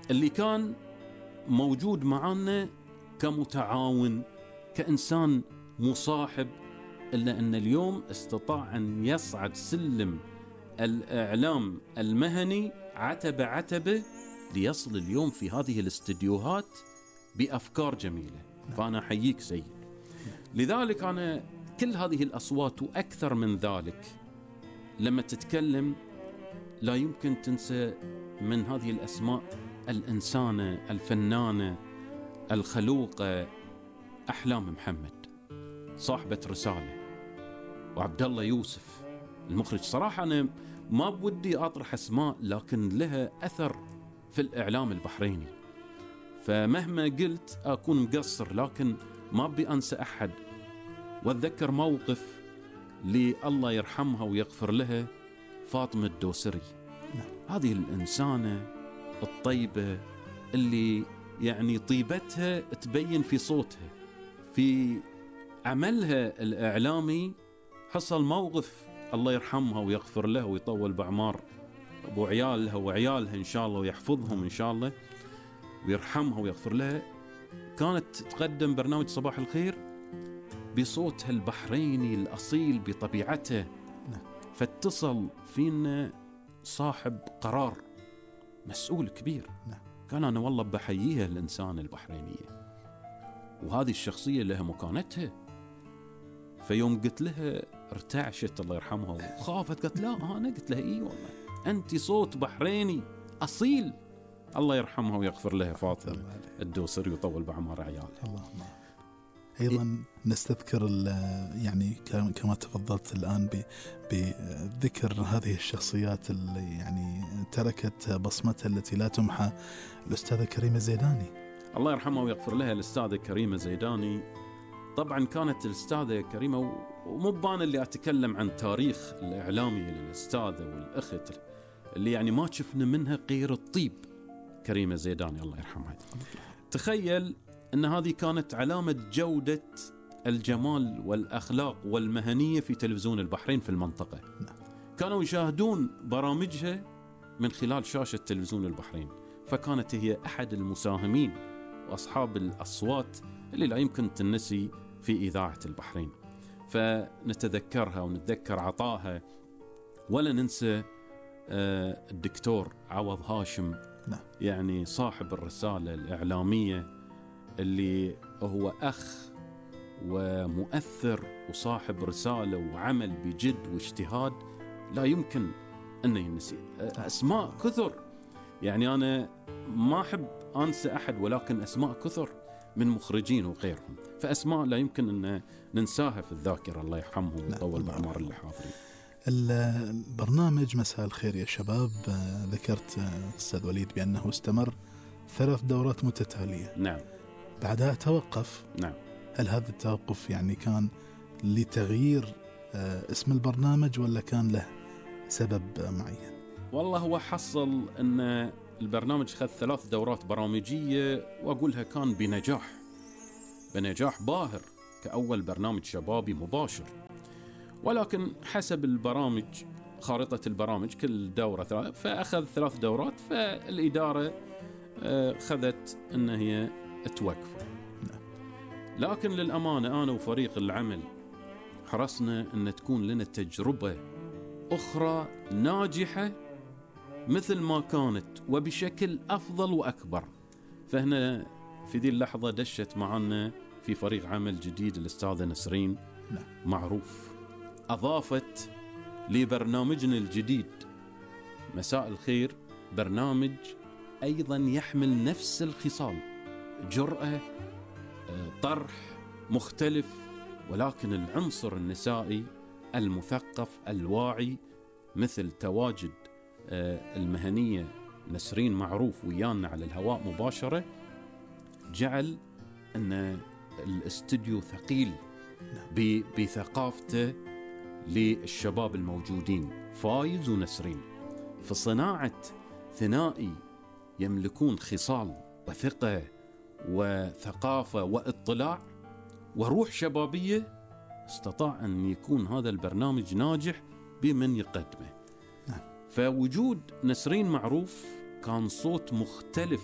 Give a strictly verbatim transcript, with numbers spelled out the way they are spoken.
اللي كان موجود معنا كمتعاون، كإنسان مصاحب، إلا أن اليوم استطاع أن يصعد سلم الإعلام المهني عتبة عتبة ليصل اليوم في هذه الاستديوهات بأفكار جميلة. فأنا أحييك سيد. لذلك أنا كل هذه الأصوات وأكثر من ذلك لما تتكلم لا يمكن تنسى من هذه الأسماء الإنسانة الفنانة الخلوقة أحلام محمد صاحبة رسالة، وعبد الله يوسف المخرج. صراحة أنا ما بودي أطرح أسماء لكن لها أثر في الإعلام البحريني، فمهما قلت أكون مقصر، لكن ما أبي أنسى أحد. وأتذكر موقف لله يرحمها ويغفر لها فاطمة الدوسري، هذه الإنسانة الطيبة اللي يعني طيبتها تبين في صوتها. في عملها الإعلامي حصل موقف الله يرحمها ويغفر لها ويطول بعمار أبو عيالها وعيالها إن شاء الله ويحفظهم إن شاء الله ويرحمها ويغفر لها، كانت تقدم برنامج صباح الخير بصوتها البحريني الأصيل بطبيعته. فاتصل فينا صاحب قرار مسؤول كبير، كان أنا والله بحييها الإنسان البحرينية وهذه الشخصية لها مكانتها. فيوم قلت لها ارتعشت الله يرحمها وخافت، قلت لا أنا قلت لها إيه والله أنت صوت بحريني أصيل. الله يرحمها ويغفر لها فاطمة الدوسري ويطول بعمر عيالها. اللهم. أيضا نستذكر يعني كما تفضلت الآن بذكر هذه الشخصيات اللي يعني تركت بصمتها التي لا تمحى، الأستاذة كريمة زيداني الله يرحمها ويغفر لها. الأستاذة كريمة زيداني طبعا كانت الأستاذة كريمة، ومو بأنا اللي أتكلم عن تاريخ الإعلامي للأستاذة والأخت اللي يعني ما شفنا منها غير الطيب. كريمة زيداني الله يرحمها، تخيل أن هذه كانت علامة جودة الجمال والأخلاق والمهنية في تلفزيون البحرين في المنطقة. كانوا يشاهدون برامجها من خلال شاشة تلفزيون البحرين، فكانت هي أحد المساهمين وأصحاب الأصوات اللي لا يمكن تنسي في إذاعة البحرين. فنتذكرها ونتذكر عطائها، ولا ننسى الدكتور عوض هاشم يعني صاحب الرسالة الإعلامية اللي هو أخ ومؤثر وصاحب رسالة وعمل بجد واجتهاد لا يمكن أن ينسي. أسماء كثر، يعني أنا ما أحب أنسى أحد، ولكن أسماء كثر من مخرجين وغيرهم، فأسماء لا يمكن أن ننساها في الذاكرة الله يرحمهم ويطول بعمر اللي حاضرين. البرنامج مساء الخير يا شباب ذكرت أستاذ وليد بأنه استمر ثلاث دورات متتالية. نعم. بعدها توقف. نعم. هل هذا التوقف يعني كان لتغيير اسم البرنامج ولا كان له سبب معين؟ والله هو حصل أن البرنامج خذ ثلاث دورات برامجية، وأقولها كان بنجاح بنجاح باهر كأول برنامج شبابي مباشر، ولكن حسب البرامج خارطة البرامج كل دورة ثلاث، فأخذ ثلاث دورات، فالإدارة خذت أن هي توقفه. لكن للأمانة أنا وفريق العمل حرصنا أن تكون لنا تجربة أخرى ناجحة مثل ما كانت وبشكل أفضل وأكبر. فهنا في ذي اللحظة دشت معنا في فريق عمل جديد الأستاذة نسرين معروف، أضافت لبرنامجنا الجديد مساء الخير برنامج أيضا يحمل نفس الخصال، جرأة، طرح مختلف، ولكن العنصر النسائي المثقف الواعي مثل تواجد المهنية نسرين معروف ويانا على الهواء مباشرة، جعل أن الاستوديو ثقيل بثقافته للشباب الموجودين فايز ونسرين في صناعة ثنائي يملكون خصال وثقة وثقافة واطلاع وروح شبابية. استطاع أن يكون هذا البرنامج ناجح بمن يقدمه. فوجود نسرين معروف كان صوت مختلف